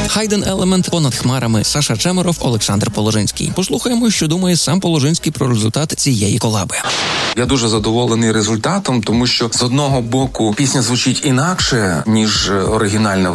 Hidden Element, Понад хмарами, Саша Чемеров, Олександр Положинський. Послухаємо, що думає сам Положинський про результат цієї колаби. Я дуже задоволений результатом, тому що з одного боку пісня звучить інакше, ніж оригінальна